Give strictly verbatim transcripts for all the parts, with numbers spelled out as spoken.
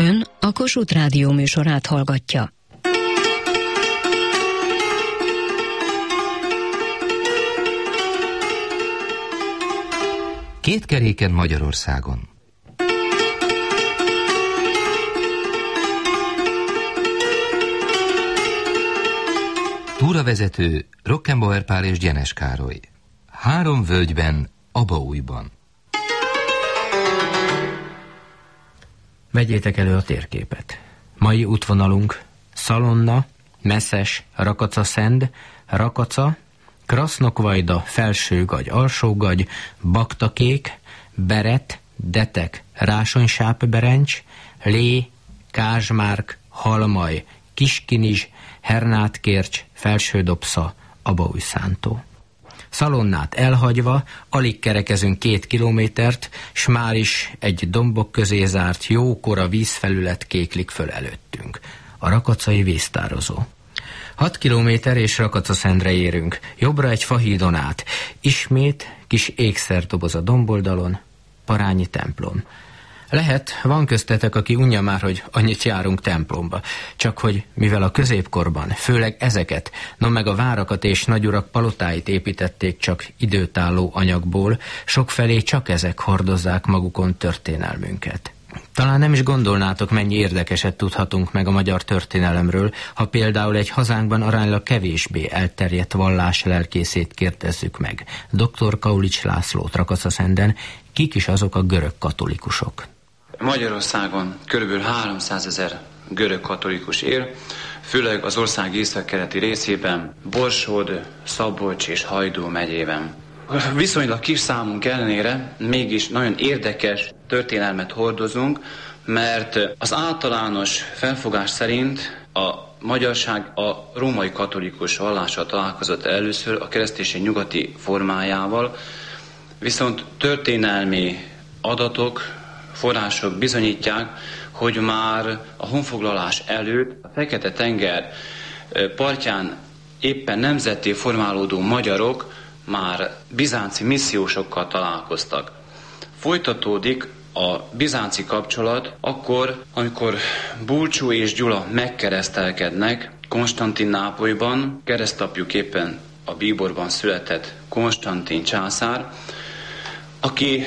Ön a Kossuth Rádió műsorát hallgatja. Két keréken Magyarországon. Túravezető Rockenbauer Pál és Gyenes Károly. Három völgyben, Abaújban. Vegyétek elő a térképet. Mai útvonalunk Szalonna, Meszes, Rakacaszend, Rakaca, Krasznokvajda, Felsőgagy, Alsógagy, Baktakék, Beret, Detek, Rásonysápberencs, Lé, Kázsmárk, Halmaj, Kiskinizs, Hernátkércs, Felsődobsza, Abaújszántó. Szalonnát elhagyva, alig kerekezünk két kilométert, s már is egy dombok közé zárt, jókora vízfelület kéklik föl előttünk. A rakacai víztározó. Hat kilométer és Rakacaszendre érünk, jobbra egy fahídon át. Ismét kis ékszerdoboz a domboldalon, parányi templom. Lehet, van köztetek, aki unja már, hogy annyit járunk templomba. Csak hogy mivel a középkorban, főleg ezeket, no meg a várakat és nagyurak palotáit építették csak időtálló anyagból, sokfelé csak ezek hordozzák magukon történelmünket. Talán nem is gondolnátok, mennyi érdekeset tudhatunk meg a magyar történelemről, ha például egy hazánkban aránylag kevésbé elterjedt vallás lelkészét kérdezzük meg. doktor Kaulics Lászlót Rakacaszenden, kik is azok a görög katolikusok? Magyarországon körülbelül háromszázezer görög katolikus él, főleg az ország északkeleti részében, Borsod, Szabolcs és Hajdú megyében. Viszonylag kis számunk ellenére mégis nagyon érdekes történelmet hordozunk, mert az általános felfogás szerint a magyarság a római katolikus vallással találkozott először a kereszténység nyugati formájával, viszont történelmi adatok, források bizonyítják, hogy már a honfoglalás előtt a Fekete-tenger partján éppen nemzetté formálódó magyarok már bizánci missziósokkal találkoztak. Folytatódik a bizánci kapcsolat akkor, amikor Bulcsú és Gyula megkeresztelkednek Konstantinápolyban, keresztapjuk éppen a bíborban született Konstantin császár, aki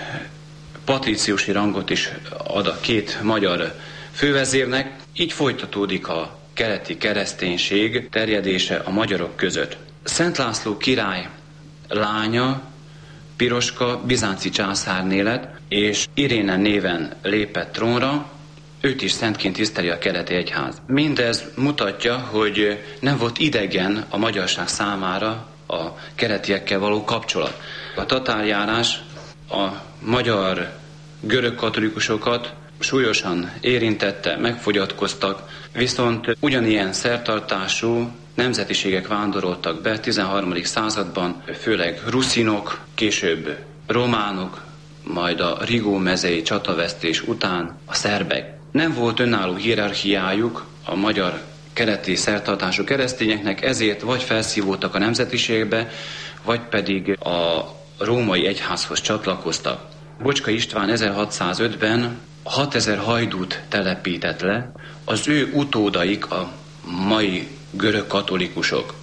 patríciusi rangot is ad a két magyar fővezérnek, így folytatódik a keleti kereszténység terjedése a magyarok között. Szent László király lánya, Piroska, bizánci császárné lett, és Iréne néven lépett trónra, őt is szentként tiszteli a keleti egyház. Mindez mutatja, hogy nem volt idegen a magyarság számára a keletiekkel való kapcsolat. A tatárjárás a magyar görög katolikusokat súlyosan érintette, megfogyatkoztak, viszont ugyanilyen szertartású nemzetiségek vándoroltak be tizenharmadik században, főleg ruszinok, később románok, majd a Rigó mezei csatavesztés után a szerbek. Nem volt önálló hierarchiájuk a magyar keleti szertartású keresztényeknek, ezért vagy felszívódtak a nemzetiségbe, vagy pedig a római egyházhoz csatlakoztak. Bocska István ezerhatszázötben hatezer hajdút telepített le, az ő utódaik a mai görög katolikusok.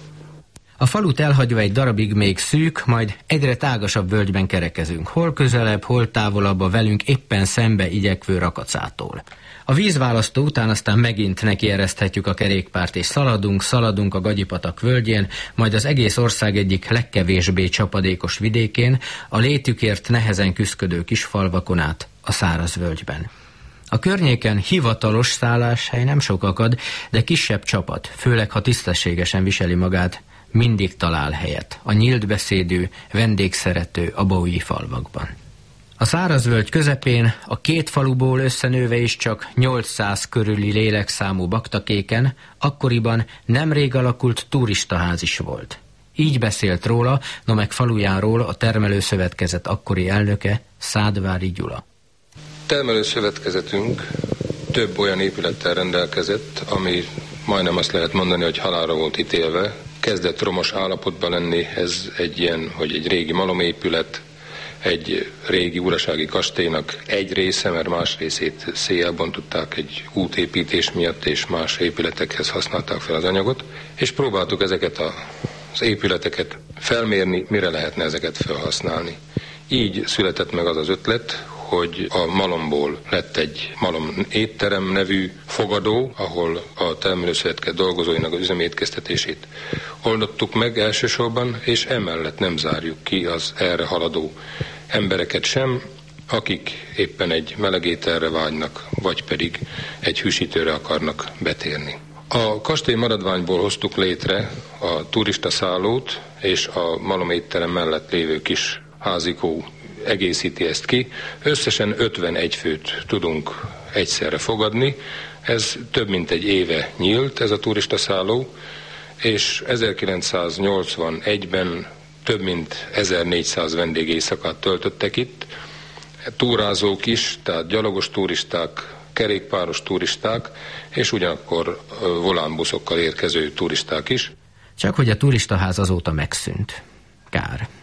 A falut elhagyva egy darabig még szűk, majd egyre tágasabb völgyben kerekezünk, hol közelebb, hol távolabb a velünk éppen szembe igyekvő Rakacától. A vízválasztó után aztán megint nekiereszthetjük a kerékpárt, és szaladunk, szaladunk a Gagyipatak völgyén, majd az egész ország egyik legkevésbé csapadékos vidékén, a létükért nehezen küszködő kisfalvakon át a szárazvölgyben. A környéken hivatalos szálláshely nem sok akad, de kisebb csapat, főleg ha tisztességesen viseli magát, mindig talál helyet a nyílt beszédű, vendégszerető abaúji falvakban. A szárazvölgy közepén a két faluból összenőve is csak nyolcszáz körüli lélekszámú Baktakéken akkoriban nemrég alakult turistaház is volt. Így beszélt róla, no meg falujáról a termelőszövetkezet akkori elnöke, Szádvári Gyula. Termelőszövetkezetünk több olyan épülettel rendelkezett, ami majdnem azt lehet mondani, hogy halálra volt ítélve. Kezdett romos állapotban lenni, ez egy ilyen, hogy egy régi malomépület, egy régi urasági kastélynak egy része, mert más részét széjjel bontották egy útépítés miatt, és más épületekhez használták fel az anyagot, és próbáltuk ezeket a, az épületeket felmérni, mire lehetne ezeket felhasználni. Így született meg az az ötlet, hogy a malomból lett egy malom étterem nevű fogadó, ahol a termelőszövetkezet dolgozóinak az üzemétkeztetését oldottuk meg elsősorban, és emellett nem zárjuk ki az erre haladó embereket sem, akik éppen egy melegételre vágynak, vagy pedig egy hűsítőre akarnak betérni. A kastély maradványból hoztuk létre a turistaszállót, és a malom étterem mellett lévő kis házikó egészíti ezt ki. Összesen ötvenegy főt tudunk egyszerre fogadni. Ez több mint egy éve nyílt, ez a turistaszálló, és ezerkilencszáznyolcvanegyben több mint ezernégyszáz vendég éjszakát töltöttek itt. Túrázók is, tehát gyalogos turisták, kerékpáros turisták, és ugyanakkor volánbuszokkal érkező turisták is. Csak hogy a turistaház azóta megszűnt. Kár.